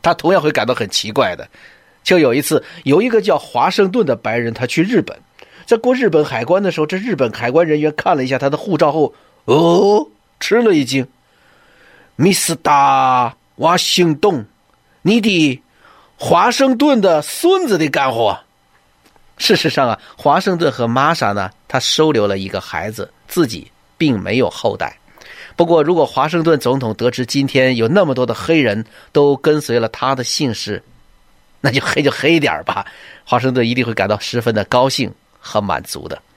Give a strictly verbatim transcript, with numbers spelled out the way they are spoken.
他同样会感到很奇怪的。就有一次，有一个叫华盛顿的白人，他去日本，在过日本海关的时候，这日本海关人员看了一下他的护照后，哦，吃了一惊。Mister 华盛顿，你的华盛顿的孙子的干活。事实上啊，华盛顿和玛莎呢，他收留了一个孩子，自己并没有后代。不过，如果华盛顿总统得知今天有那么多的黑人都跟随了他的姓氏，那就黑就黑点吧，华盛顿一定会感到十分的高兴和满足的。